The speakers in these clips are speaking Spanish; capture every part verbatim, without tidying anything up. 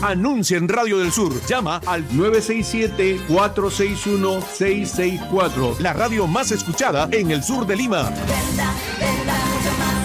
Anuncia en Radio del Sur. Llama al nueve seis siete, cuatro seis uno, seis seis cuatro. La radio más escuchada en el sur de Lima. Venta, venta, mucho más.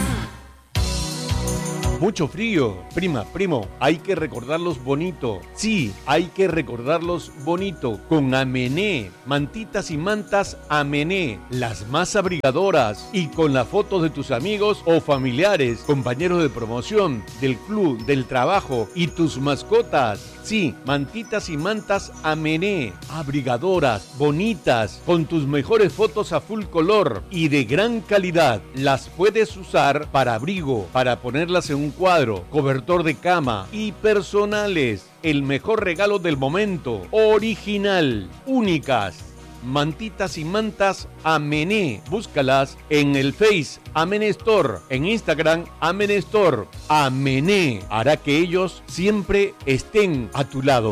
Mucho frío, prima, primo, hay que recordarlos bonito. Sí, hay que recordarlos bonito. Con Amené, mantitas y mantas Amené, las más abrigadoras. Y con las fotos de tus amigos o familiares, compañeros de promoción, del club, del trabajo y tus mascotas. Sí, mantitas y mantas Amené, abrigadoras, bonitas, con tus mejores fotos a full color y de gran calidad. Las puedes usar para abrigo, para ponerlas en un cuadro, cobertor de cama y personales. El mejor regalo del momento, original, únicas. Mantitas y mantas Amené. Búscalas en el Face Amené Store, en Instagram Amené Store. Amené hará que ellos siempre estén a tu lado.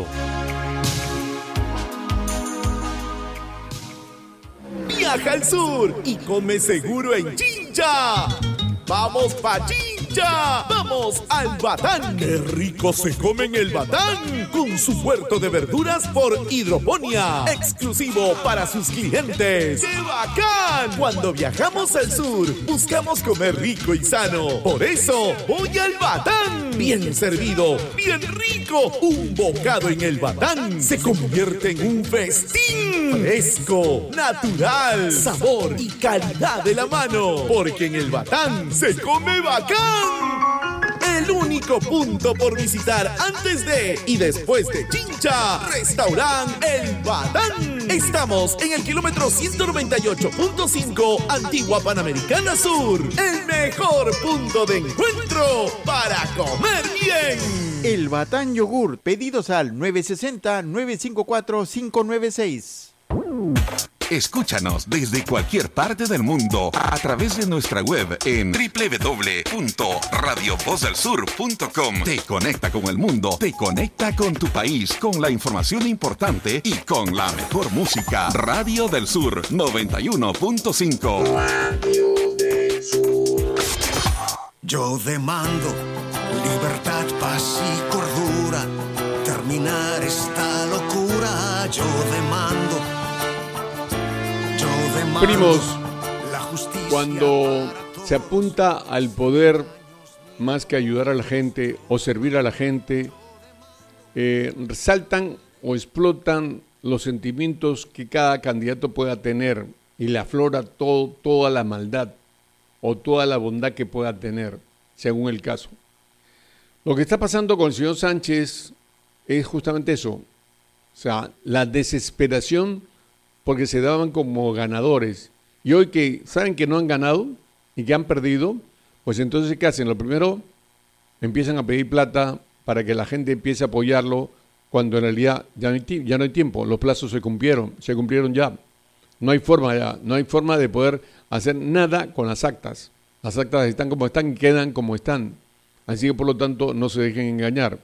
Viaja al sur y come seguro en Chincha. ¡Vamos pa' Chincha! ¡Vamos al Batán! ¡Qué rico se come en el Batán! Con su huerto de verduras por hidroponía, exclusivo para sus clientes. ¡Qué bacán! Cuando viajamos al sur, buscamos comer rico y sano. Por eso, voy al Batán. Bien servido, bien rico. Un bocado en el Batán se convierte en un festín. Fresco, natural, sabor y calidad de la mano. Porque en el Batán se come bacán. El único punto por visitar antes de y después de Chincha. Restaurant El Batán. Estamos en el kilómetro ciento noventa y ocho punto cinco, Antigua Panamericana Sur. El mejor punto de encuentro para comer bien. El Batán Yogur. Pedidos al nueve seis cero, nueve cinco cuatro, cinco nueve seis. Escúchanos desde cualquier parte del mundo a través de nuestra web en doble u doble u doble u punto radio voz del sur punto com. Te conecta con el mundo, te conecta con tu país, con la información importante y con la mejor música. Radio del Sur noventa y uno punto cinco. Radio del Sur. Yo demando libertad, paz y cordura. Terminar esta locura. Yo demando. Primos, cuando se apunta al poder más que ayudar a la gente o servir a la gente, eh, resaltan o explotan los sentimientos que cada candidato pueda tener y le aflora todo, toda la maldad o toda la bondad que pueda tener, según el caso. Lo que está pasando con el señor Sánchez es justamente eso, o sea, la desesperación porque se daban como ganadores. Y hoy que saben que no han ganado y que han perdido, pues entonces, ¿qué hacen? Lo primero, empiezan a pedir plata para que la gente empiece a apoyarlo, cuando en realidad ya no hay, ya no hay tiempo, los plazos se cumplieron, se cumplieron ya. No hay forma ya, no hay forma de poder hacer nada con las actas. Las actas están como están y quedan como están. Así que, por lo tanto, no se dejen engañar.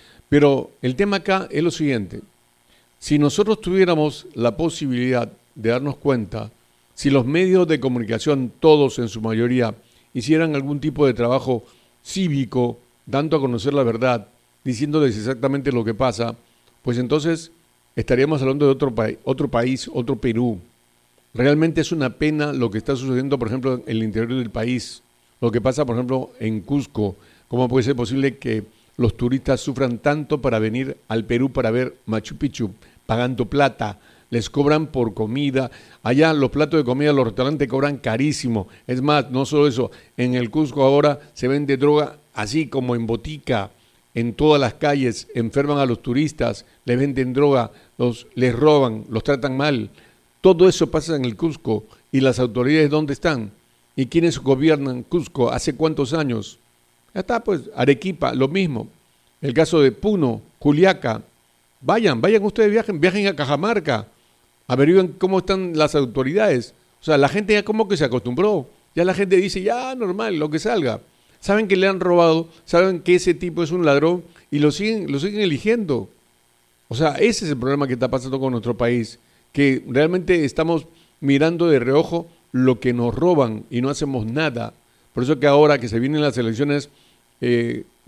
Pero el tema acá es lo siguiente. Si nosotros tuviéramos la posibilidad de darnos cuenta, si los medios de comunicación, todos en su mayoría, hicieran algún tipo de trabajo cívico, dando a conocer la verdad, diciéndoles exactamente lo que pasa, pues entonces estaríamos hablando de otro, pa- otro país, otro Perú. Realmente es una pena lo que está sucediendo, por ejemplo, en el interior del país, lo que pasa, por ejemplo, en Cusco. ¿Cómo puede ser posible que los turistas sufran tanto para venir al Perú para ver Machu Picchu, pagando plata? Les cobran por comida. Allá los platos de comida, los restaurantes cobran carísimo. Es más, no solo eso, en el Cusco ahora se vende droga así como en botica, en todas las calles, enferman a los turistas, les venden droga, los, les roban, los tratan mal. Todo eso pasa en el Cusco. ¿Y las autoridades dónde están? ¿Y quiénes gobiernan Cusco? ¿Hace cuántos años? Ya está, pues, Arequipa, lo mismo. El caso de Puno, Juliaca. Vayan, vayan ustedes, viajen, viajen a Cajamarca. Averigüen cómo están las autoridades. O sea, la gente ya como que se acostumbró. Ya la gente dice, ya, normal, lo que salga. Saben que le han robado, saben que ese tipo es un ladrón y lo siguen, lo siguen eligiendo. O sea, ese es el problema que está pasando con nuestro país. Que realmente estamos mirando de reojo lo que nos roban y no hacemos nada. Por eso que ahora que se vienen las elecciones eh,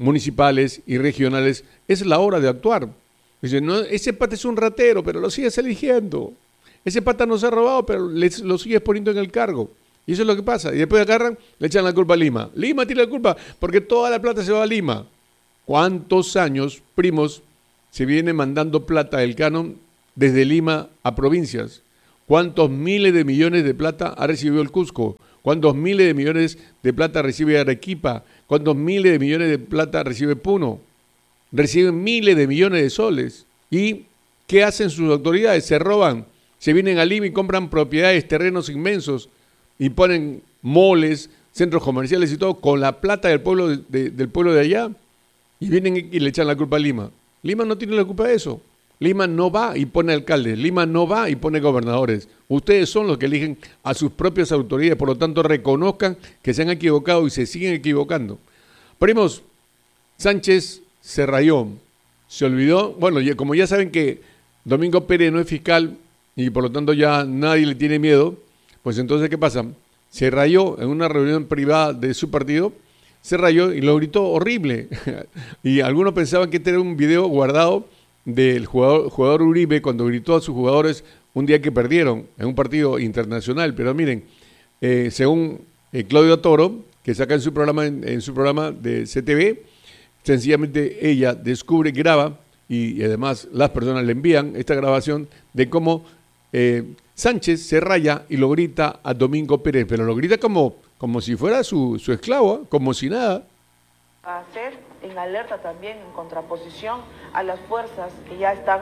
municipales y regionales, es la hora de actuar. Dice, no, ese pata es un ratero, pero lo sigues eligiendo. Ese pata nos ha robado, pero les, lo sigues poniendo en el cargo. Y eso es lo que pasa. Y después agarran, le echan la culpa a Lima. Lima tiene la culpa porque toda la plata se va a Lima. ¿Cuántos años, primos, se viene mandando plata del canon desde Lima a provincias? ¿Cuántos miles de millones de plata ha recibido el Cusco? ¿Cuántos miles de millones de plata recibe Arequipa? ¿Cuántos miles de millones de plata recibe Puno? Reciben miles de millones de soles. ¿Y qué hacen sus autoridades? Se roban, se vienen a Lima y compran propiedades, terrenos inmensos y ponen moles, centros comerciales y todo con la plata del pueblo de, de, del pueblo de allá y vienen y le echan la culpa a Lima. Lima no tiene la culpa de eso. Lima no va y pone alcaldes, Lima no va y pone gobernadores. Ustedes son los que eligen a sus propias autoridades, por lo tanto reconozcan que se han equivocado y se siguen equivocando. Primos, Sánchez se rayó, se olvidó, bueno, como ya saben que Domingo Pérez no es fiscal y por lo tanto ya nadie le tiene miedo, pues entonces ¿qué pasa? Se rayó en una reunión privada de su partido, se rayó y lo gritó horrible. Y algunos pensaban que este era un video guardado del jugador, jugador Uribe cuando gritó a sus jugadores un día que perdieron en un partido internacional. Pero miren, eh, según eh, Claudio Toro, que saca en su programa en, en su programa de C T V, sencillamente ella descubre, graba y, y además las personas le envían esta grabación de cómo eh, Sánchez se raya y lo grita a Domingo Pérez, pero lo grita como, como si fuera su, su esclavo, ¿eh? Como si nada. A hacer en alerta también, en contraposición a las fuerzas que ya están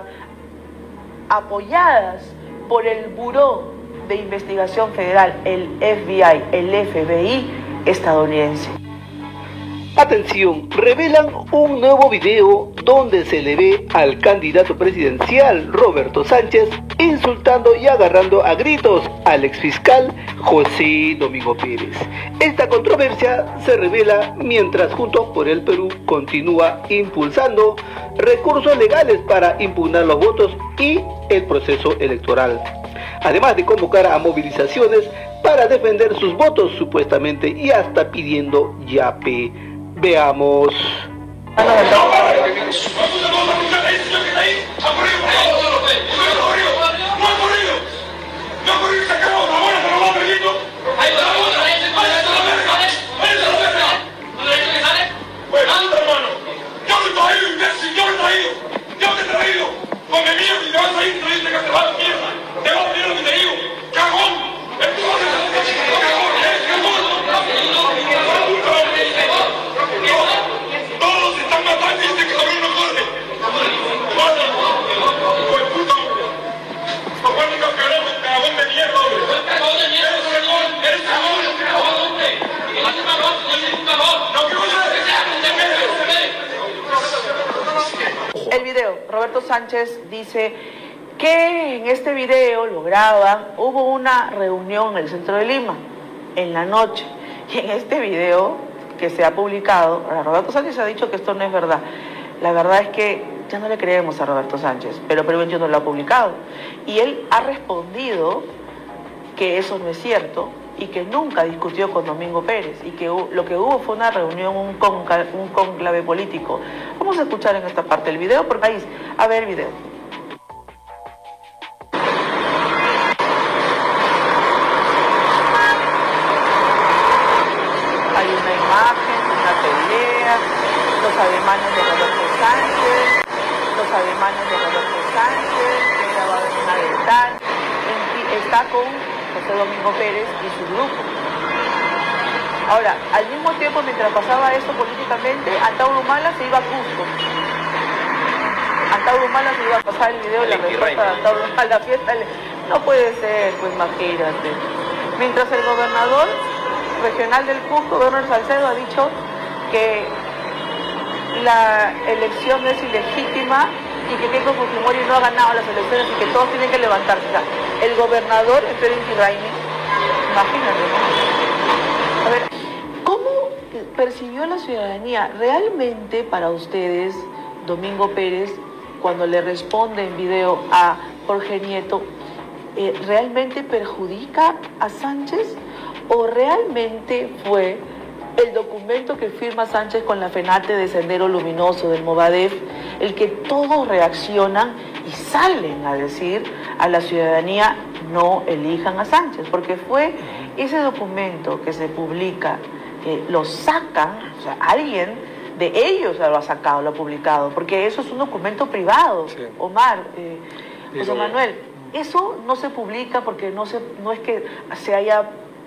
apoyadas por el Buró de Investigación Federal, el F B I, el F B I estadounidense. Atención, revelan un nuevo video donde se le ve al candidato presidencial Roberto Sánchez insultando y agarrando a gritos al exfiscal José Domingo Pérez. Esta controversia se revela mientras Juntos por el Perú continúa impulsando recursos legales para impugnar los votos y el proceso electoral, además de convocar a movilizaciones para defender sus votos supuestamente y hasta pidiendo yape. Veamos. El video, Roberto Sánchez dice que en este video lo graban, hubo una reunión en el centro de Lima, en la noche, y en este video que se ha publicado, Roberto Sánchez ha dicho que esto no es verdad. La verdad es que ya no le creemos a Roberto Sánchez, pero Perú veintiuno lo ha publicado, y él ha respondido que eso no es cierto, y que nunca discutió con Domingo Pérez, y que lo que hubo fue una reunión, un, conca, un conclave político. Vamos a escuchar en esta parte el video, por país. A ver el video. Hay una imagen, una pelea, los ademanes de Roberto Sánchez, los ademanes de Roberto Sánchez, que grabado en una ventana, está con José Domingo Pérez y su grupo. Ahora, al mismo tiempo, mientras pasaba esto políticamente, Antauro Humala se iba a Cusco. Antauro Humala se iba a pasar el video de la respuesta de Antauro Humala a la fiesta. No puede ser, pues imagínate. Mientras el gobernador regional del Cusco, Werner Salcedo, ha dicho que la elección es ilegítima y que Keiko Fujimori no ha ganado las elecciones y que todos tienen que levantarse. O sea, el gobernador es Pedro Inti Raymi. Imagínate, ¿no? A ver, ¿cómo percibió la ciudadanía? ¿Realmente para ustedes, Domingo Pérez, cuando le responde en video a Jorge Nieto, eh, realmente perjudica a Sánchez o realmente fue el documento que firma Sánchez con la FENATE de Sendero Luminoso del Movadef, el que todos reaccionan y salen a decir a la ciudadanía no elijan a Sánchez, porque fue ese documento que se publica, que lo sacan, o sea, alguien de ellos lo ha sacado, lo ha publicado, porque eso es un documento privado, sí. Omar, eh, José Manuel, eso no se publica porque no, se, no es que se haya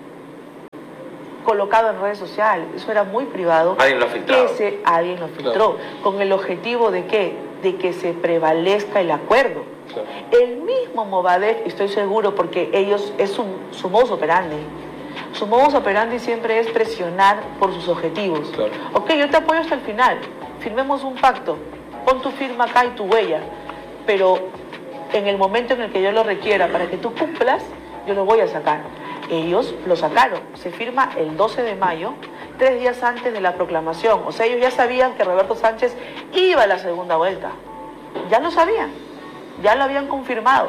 colocado en redes sociales, eso era muy privado. Alguien lo ha filtrado. Que se, alguien lo filtró, claro. ¿Con el objetivo de qué? De que se prevalezca el acuerdo. Claro. El mismo Movadef, estoy seguro, porque ellos, es un, su modus operandi, su modus operandi siempre es presionar por sus objetivos. Claro. Ok, yo te apoyo hasta el final, firmemos un pacto, pon tu firma acá y tu huella, pero en el momento en el que yo lo requiera para que tú cumplas, yo lo voy a sacar. Ellos lo sacaron, se firma el doce de mayo, tres días antes de la proclamación. O sea, ellos ya sabían que Roberto Sánchez iba a la segunda vuelta. Ya lo sabían, ya lo habían confirmado.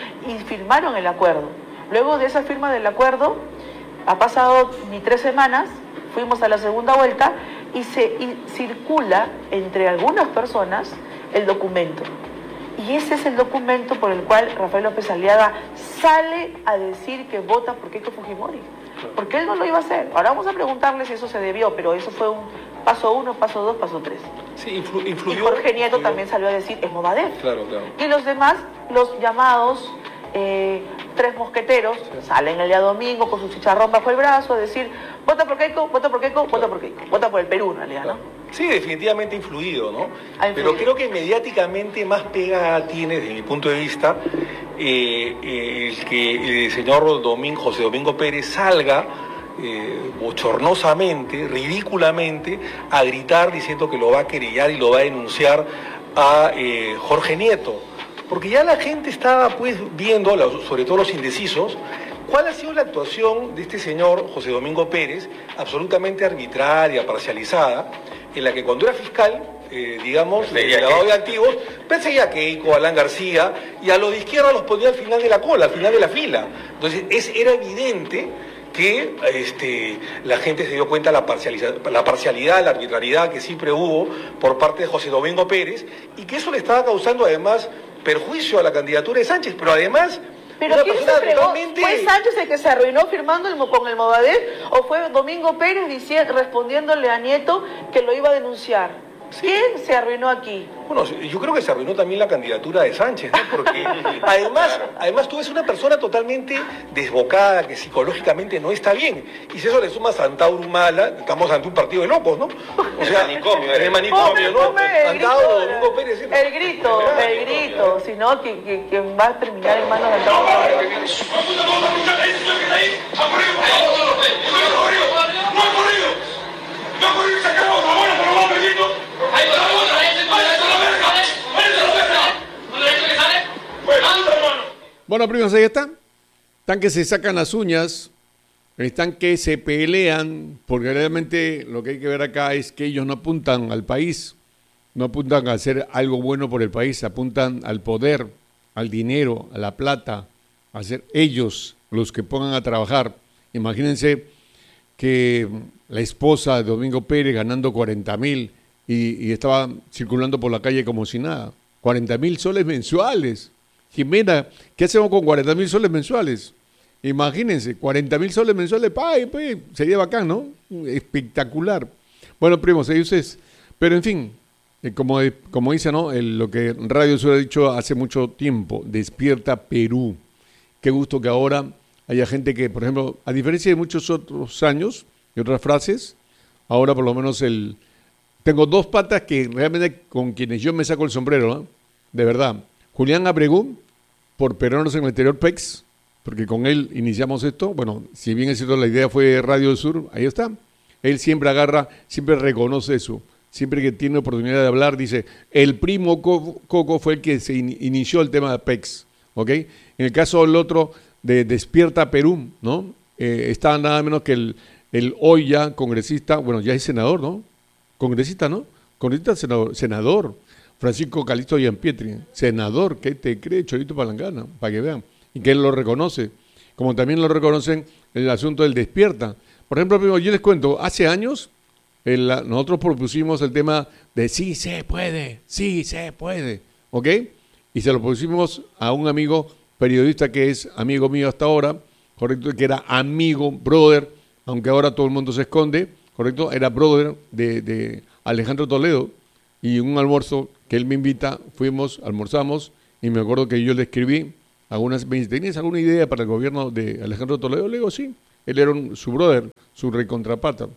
Y firmaron el acuerdo. Luego de esa firma del acuerdo, ha pasado ni tres semanas, fuimos a la segunda vuelta y se y circula entre algunas personas el documento. Y ese es el documento por el cual Rafael López Aliaga sale a decir que vota por Keiko Fujimori. Porque él no lo iba a hacer. Ahora vamos a preguntarle si eso se debió, pero eso fue un paso uno, paso dos, paso tres. Sí, influ influyó. Y Jorge Nieto influyó. también salió a decir, es Movadef. Claro, claro. Y los demás, los llamados eh, tres mosqueteros, sí. Salen el día domingo con su chicharrón bajo el brazo a decir, vota por Keiko, vota por Keiko, vota por Keiko. Vota por el Perú, en realidad, claro. ¿no? Sí, definitivamente influido, ¿no? Ha influido. Pero creo que mediáticamente más pega tiene, desde mi punto de vista, eh, eh, el que el señor Domingo, José Domingo Pérez salga eh, bochornosamente, ridículamente, a gritar diciendo que lo va a querellar y lo va a denunciar a eh, Jorge Nieto. Porque ya la gente estaba pues viendo, sobre todo los indecisos, cuál ha sido la actuación de este señor José Domingo Pérez, absolutamente arbitraria, parcializada, en la que cuando era fiscal, eh, digamos, de lavado de activos, perseguía a Keiko, a Alan García, y a los de izquierda los ponía al final de la cola, al final de la fila. Entonces, es, era evidente que este, la gente se dio cuenta de la, la parcialidad, la arbitrariedad que siempre hubo por parte de José Domingo Pérez, y que eso le estaba causando además perjuicio a la candidatura de Sánchez, pero además... Pero ¿quién se fregó? Totalmente... ¿Fue Sánchez el que se arruinó firmando el, con el Movadef o fue Domingo Pérez diciendo, respondiéndole a Nieto que lo iba a denunciar? Sí. ¿Quién se arruinó aquí? Bueno, yo creo que se arruinó también la candidatura de Sánchez, ¿no? Porque además, además tú ves una persona totalmente desbocada, que psicológicamente no está bien. Y si eso le suma a Santauro Humala, estamos ante un partido de locos, ¿no? O sea, el manicomio, el manicomio, ¿no? Santauro, Domingo Pérez. El grito, el grito, si no, que, que, que va a terminar en manos de Santauro. Bueno, primos, ahí están. Están que se sacan las uñas, están que se pelean, porque realmente lo que hay que ver acá es que ellos no apuntan al país, no apuntan a hacer algo bueno por el país, apuntan al poder, al dinero, a la plata, a ser ellos los que pongan a trabajar. Imagínense que la esposa de Domingo Pérez ganando cuarenta mil y, y estaba circulando por la calle como si nada. cuarenta mil soles mensuales. Jimena, ¿qué hacemos con cuarenta mil soles mensuales? Imagínense, cuarenta mil soles mensuales, ¡pay, pay! Sería bacán, ¿no? Espectacular. Bueno, primos, ahí ustedes. Pero en fin, eh, como, como dice, ¿no? El, lo que Radio Sur ha dicho hace mucho tiempo, despierta Perú. Qué gusto que ahora haya gente que, por ejemplo, a diferencia de muchos otros años y otras frases, ahora por lo menos el... Tengo dos patas que realmente con quienes yo me saco el sombrero, ¿no? De verdad. Julián Abregú, por Peruanos en el Exterior P E X, porque con él iniciamos esto. Bueno, si bien es cierto, la idea fue Radio Sur, ahí está. Él siempre agarra, siempre reconoce eso. Siempre que tiene oportunidad de hablar, dice, el primo Coco fue el que se in inició el tema de P E X, ¿ok? En el caso del otro, de Despierta Perú, ¿no? Eh, está nada menos que el, el hoy ya congresista, bueno, ya es senador, ¿no? Congresista, ¿no? Congresista, senador, senador. Francisco Calixto Gianpietri, senador, ¿qué te cree Cholito Palangana? Para que vean, y que él lo reconoce, como también lo reconocen en el asunto del Despierta, Por ejemplo, primo, yo les cuento, hace años el, nosotros propusimos el tema de sí se puede, sí se puede, ¿ok? Y se lo pusimos a un amigo periodista que es amigo mío hasta ahora, correcto, que era amigo, brother, aunque ahora todo el mundo se esconde, correcto, era brother de, de Alejandro Toledo, y un almuerzo que él me invita, fuimos, almorzamos, y me acuerdo que yo le escribí, algunas, me dice, ¿tenías alguna idea para el gobierno de Alejandro Toledo? Le digo, sí, él era un, su brother, su recontrapata.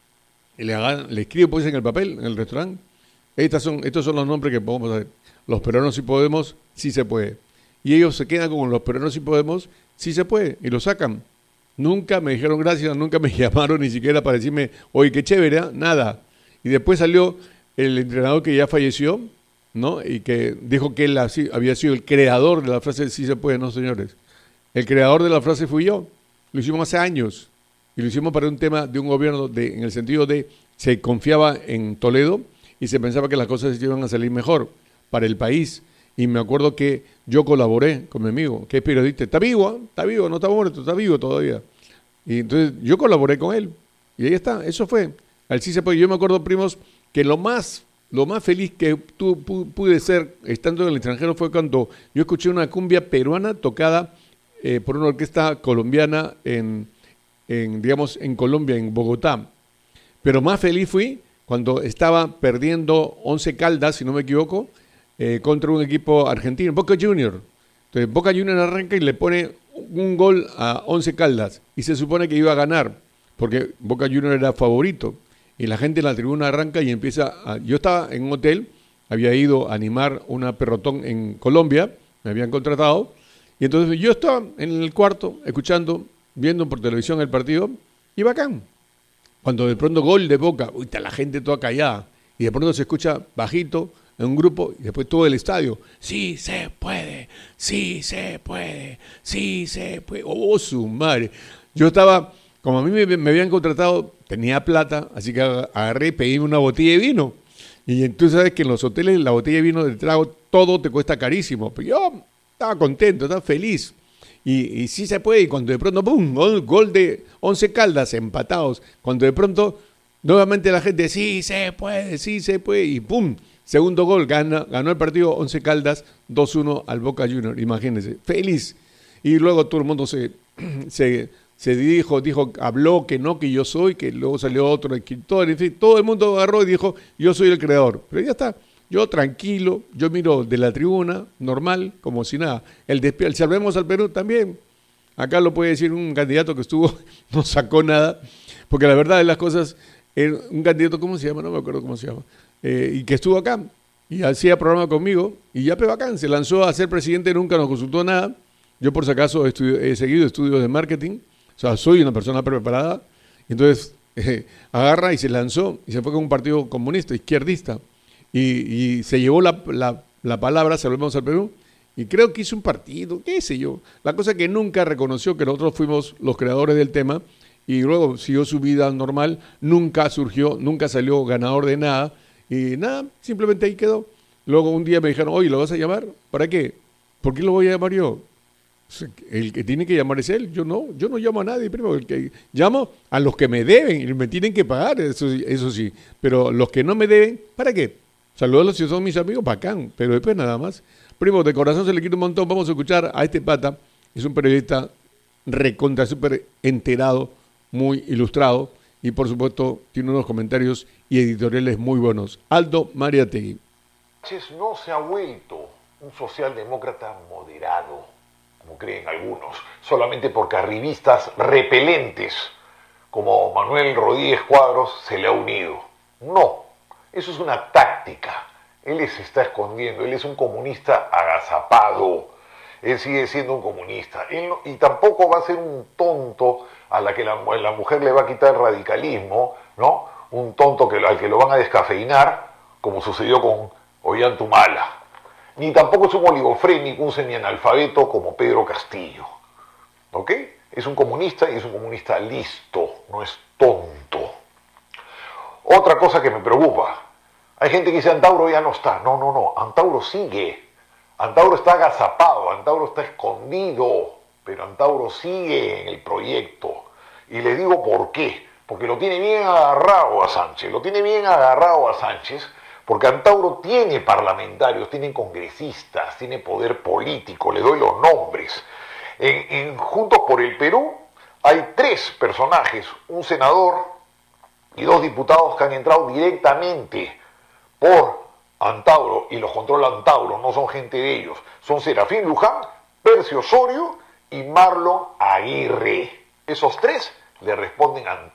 Y le, hagan, le escribo pues en el papel, en el restaurante, Estas son, estos son los nombres que podemos hacer. Los peruanos sí podemos, sí se puede. Y ellos se quedan con los peruanos sí podemos, sí se puede, y lo sacan. Nunca me dijeron gracias, nunca me llamaron ni siquiera para decirme, oye, qué chévere, ¿eh? Nada. Y después salió el entrenador que ya falleció, ¿no? Y que dijo que él así, había sido el creador de la frase sí se puede, no señores. El creador de la frase fui yo. Lo hicimos hace años. Y lo hicimos para un tema de un gobierno de, en el sentido de se confiaba en Toledo y se pensaba que las cosas iban a salir mejor para el país. Y me acuerdo que yo colaboré con mi amigo, que es periodista. Está vivo, ¿eh? Está vivo, no está muerto, está vivo todavía. Y entonces yo colaboré con él. Y ahí está, eso fue. Al sí se puede. Yo me acuerdo, primos, que lo más, lo más feliz que tu, pu, pude ser estando en el extranjero fue cuando yo escuché una cumbia peruana tocada eh, por una orquesta colombiana en, en, digamos, en Colombia, en Bogotá. Pero más feliz fui cuando estaba perdiendo Once Caldas, si no me equivoco, eh, contra un equipo argentino, Boca Juniors. Entonces Boca Juniors arranca y le pone un gol a Once Caldas y se supone que iba a ganar porque Boca Juniors era favorito y la gente en la tribuna arranca y empieza a... Yo estaba en un hotel, había ido a animar una perrotón en Colombia, me habían contratado y entonces yo estaba en el cuarto escuchando, viendo por televisión el partido y bacán. Cuando de pronto gol de Boca, uy, está la gente toda callada y de pronto se escucha bajito en un grupo y después todo el estadio, sí se puede, sí se puede, sí se puede, oh su madre. Yo estaba, como a mí me, me habían contratado, tenía plata, así que agarré y pedí una botella de vino. Y tú sabes que en los hoteles la botella de vino de trago todo te cuesta carísimo, pero yo estaba contento, estaba feliz. Y, y sí se puede, y cuando de pronto, ¡pum!, gol, gol de Once Caldas, empatados. Cuando de pronto, nuevamente la gente, sí se puede, sí se puede, y ¡pum!, segundo gol, gana, ganó el partido Once Caldas dos uno al Boca Juniors, imagínense, feliz. Y luego todo el mundo se, se, se dijo, dijo, habló que no, que yo soy, que luego salió otro escritor, en fin, todo el mundo agarró y dijo, yo soy el creador. Pero ya está, yo tranquilo, yo miro de la tribuna, normal, como si nada. El despido, el Salvemos al Perú también. Acá lo puede decir un candidato que estuvo, no sacó nada, porque la verdad de las cosas, un candidato, ¿cómo se llama? No me acuerdo cómo se llama. Eh, y que estuvo acá y hacía programa conmigo y ya bacán, se lanzó a ser presidente, nunca nos consultó nada. Yo por si acaso estudio, he seguido estudios de marketing, o sea, soy una persona preparada, entonces eh, agarra y se lanzó y se fue con un partido comunista, izquierdista, y, y se llevó la, la, la palabra, Salvemos al Perú, y creo que hizo un partido, qué sé yo. La cosa que nunca reconoció que nosotros fuimos los creadores del tema y luego siguió su vida normal, nunca surgió, nunca salió ganador de nada. Y nada, simplemente ahí quedó. Luego un día me dijeron, oye, ¿lo vas a llamar? ¿Para qué? ¿Por qué lo voy a llamar yo? El que tiene que llamar es él. Yo no, yo no llamo a nadie. Primero, el que llamo a los que me deben y me tienen que pagar, eso, eso sí. Pero los que no me deben, ¿para qué? Saludos si son mis amigos, bacán. Pero después nada más. Primo, de corazón se le quiere un montón. Vamos a escuchar a este pata. Es un periodista recontra, súper enterado, muy ilustrado. Y por supuesto tiene unos comentarios y editoriales muy buenos. Aldo Mariátegui. No se ha vuelto un socialdemócrata moderado, como creen algunos, solamente porque arribistas repelentes como Manuel Rodríguez Cuadros se le ha unido. No, eso es una táctica. Él se está escondiendo, él es un comunista agazapado. Él sigue siendo un comunista. Él no, y tampoco va a ser un tonto a la que la, la mujer le va a quitar el radicalismo, ¿no? Un tonto que, al que lo van a descafeinar, como sucedió con Ollantumala. Ni tampoco es un oligofrénico, un semianalfabeto como Pedro Castillo. ¿Ok? Es un comunista y es un comunista listo, no es tonto. Otra cosa que me preocupa. Hay gente que dice Antauro ya no está. No, no, no. Antauro sigue. Antauro está agazapado, Antauro está escondido, pero Antauro sigue en el proyecto Y les digo por qué. Porque lo tiene bien agarrado a Sánchez. Lo tiene bien agarrado a Sánchez porque Antauro tiene parlamentarios, tiene congresistas, tiene poder político. Les doy los nombres. En, en Juntos por el Perú hay tres personajes, un senador y dos diputados que han entrado directamente por Antauro y los controla Antauro, no son gente de ellos. Son Serafín Luján, Percio Osorio y Marlon Aguirre. Esos tres le responden a Antauro.